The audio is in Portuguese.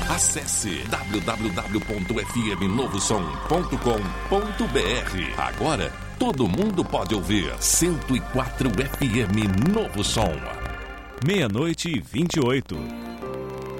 Acesse www.fmnovosom.com.br. Agora, todo mundo pode ouvir 104 FM Novo Som. 00:28.